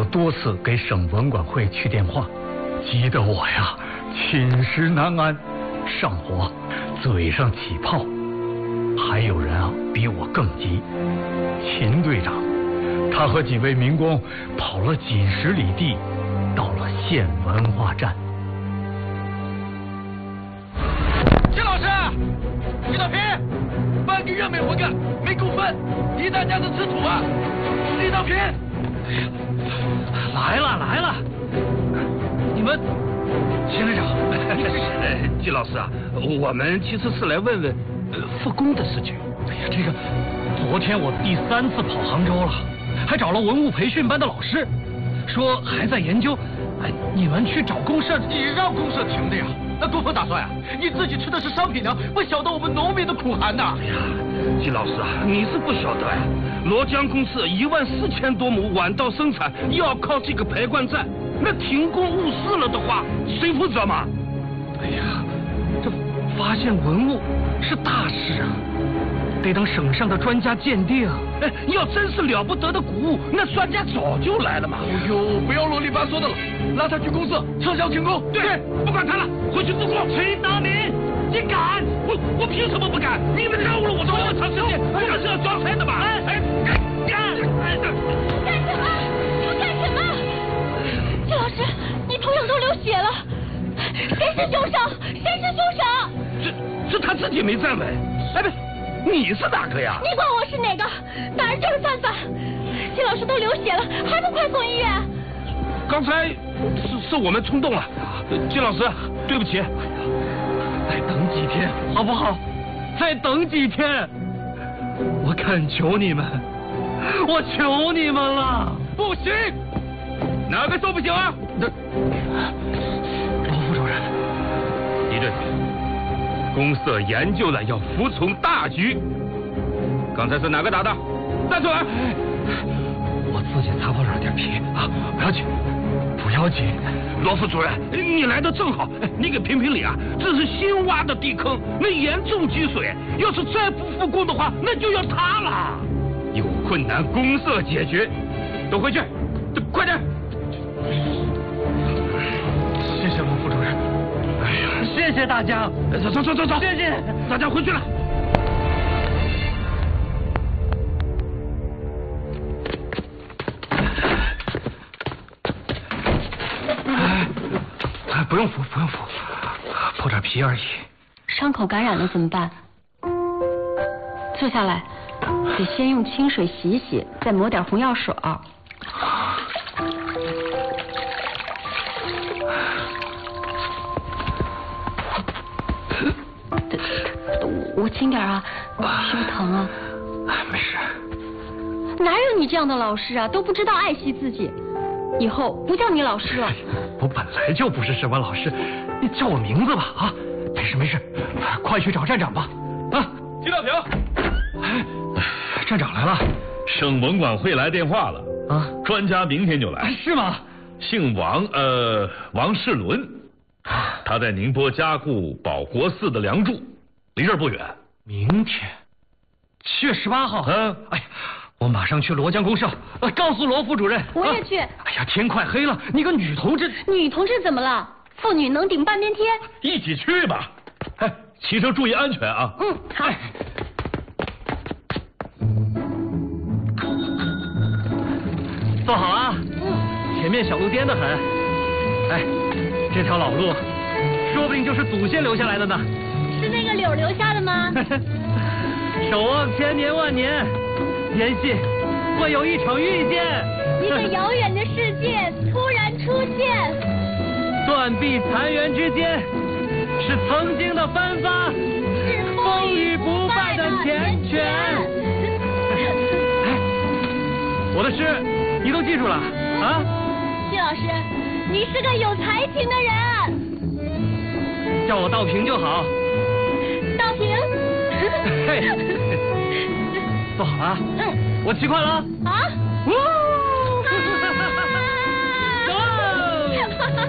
多次给省文管会去电话，急得我呀寝食难安，上火，嘴上起泡。还有人啊比我更急，秦队长，他和几位民工跑了几十里地，到了县文化站。 秦老师，李道平，半个月没活干，没工分，一大家子吃土啊！李道平，哎呀，来了，你们，秦队长，季老师啊，我们其实是来问问复工的事情。哎呀，这个，昨天我第3次跑杭州了，还找了文物培训班的老师，说还在研究。哎，你们去找公社，你让公社停的呀？那多多打算呀？你自己吃的是商品粮，不晓得我们农民的苦寒呐！哎呀，季老师啊，你是不晓得呀。罗江公社14000多亩晚稻生产，要靠这个排灌站，那停工误事了的话，谁负责嘛？哎呀，这发现文物是大事啊，得等省上的专家鉴定。哎，要真是了不得的古物，那专家早就来了嘛。哎呦，不要啰里吧嗦的了，拉他去公社撤销停工。对，不管他了，回去复工。陈达民，你敢？我凭什么不敢？你们耽误了我这么长时间，我可是要交差的嘛。哎，干什么？ 你们干什么？季老师，你头上都流血了，谁是凶手？谁是凶手？ 是他自己没站稳。哎，不。你是哪个呀？ 你管我是哪个？反正就是犯法。季老师都流血了，还不快送医院？刚才是我们冲动了，季老师，对不起。再等几天好不好？再等几天，我恳求你们，我求你们了。不行，哪个说不行啊？罗副主任，李队长。公社研究了要服从大局。刚才是哪个打的？站出来！我自己擦破了点皮啊，不要紧，不要紧。罗副主任，你来的正好，你给评评理啊！这是新挖的地坑，那严重积水，要是再不复工的话，那就要塌了。有困难公社解决，都回去，快点！谢谢罗副主任。哎呀，谢谢大家！走，谢谢大家，回去了。不用扶，破点皮而已。 伤口感染了怎么办？坐下来，得先用清水洗一洗，再抹点红药水。我轻点啊，是不是疼啊？ 没事。 哪有你这样的老师啊？都不知道爱惜自己，以后不叫你老师了。 我本来就不是什么老师，你叫我名字吧啊！没事，快去找站长吧啊！金道平，站长来了， 省文管会来电话了啊， 专家明天就来。 是吗？ 姓王，王世伦，他在宁波加固保国寺的梁柱，离这儿不远。 明天7月18号。哎呀，我马上去罗江公社，告诉罗副主任。 我也去。 哎呀，天快黑了，你个女同志。 女同志怎么了？妇女能顶半边天。 一起去吧。哎，骑车注意安全啊。 好。 坐好啊。前面小路颠得很。哎，这条老路，说不定就是祖先留下来的呢。 是那个柳留下的吗？ 守望千年万年，坚信会有一场遇见。 一个遥远的世界突然出现。 断壁残垣之间，是曾经的芬芳， 是风雨不败的缱绻。哎，我的诗你都记住了啊？ 季老师，你是个有才情的人。 叫我道平就好。 道平。 嘿，坐好啊。我骑快了啊。 啊。